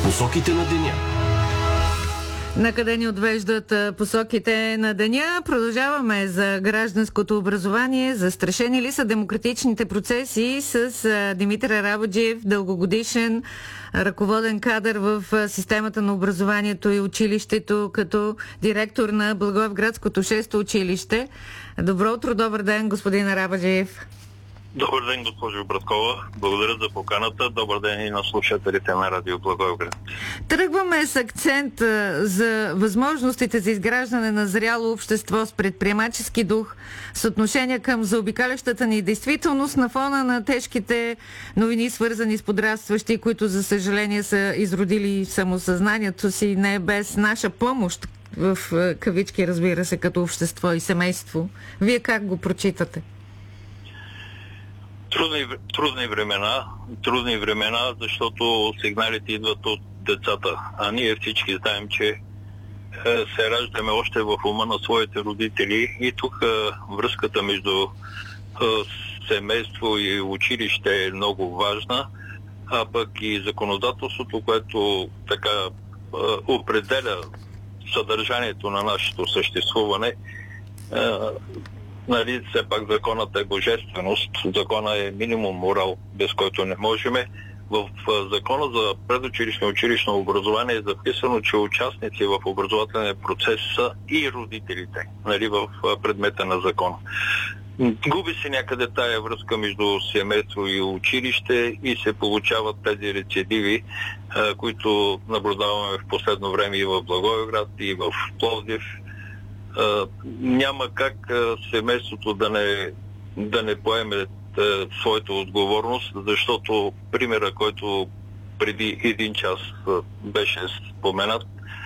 Посоките на деня. Накъде ни отвеждат посоките на деня? Продължаваме за гражданското образование. Застрашени ли са демократичните процеси с Димитър Арабаджиев, дългогодишен ръководен кадър в системата на образованието и училището, като директор на Благоевградското 6-то училище. Добро утро, добър ден, господин Арабаджиев. Добър ден, госпожо Браткова. Благодаря за поканата. Добър ден и на слушателите на Радио Благоевград. Тръгваме с акцент за възможностите за изграждане на зряло общество с предприемачески дух, с отношение към заобикалящата ни действителност на фона на тежките новини, свързани с подрастващи, които за съжаление са изродили самосъзнанието си не без наша помощ, в кавички, разбира се, като общество и семейство. Вие как го прочитате? Трудни времена, защото сигналите идват от децата. А ние всички знаем, че се раждаме още в ума на своите родители и тук връзката между семейство и училище е много важна, а пък и законодателството, което така определя съдържанието на нашето съществуване. Все пак законът е божественост, законът е минимум морал, без който не можеме. В закона за предучилищно и училищно образование е записано, че участници в образователния процес са и родителите, в предмета на закона. Губи се някъде тая връзка между семейство и училище и се получават тези рецидиви, които наблюдаваме в последно време и в Благоевград, и в Пловдив. Няма как семейството да не поеме своята отговорност, защото примера, който преди един час беше споменат.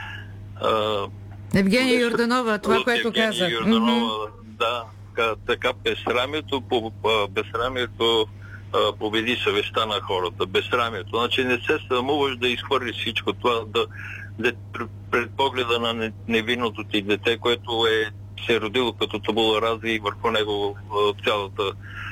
Евгения Йорданова, това, което каза. Евгения Йорданова, да, така безсрамието победи съвестта на хората. Безсрамието. Значи не се срамуваш да изхвърлиш всичко това, пред погледа на невинното ти дете, което се е родило като табула рази и върху него цялата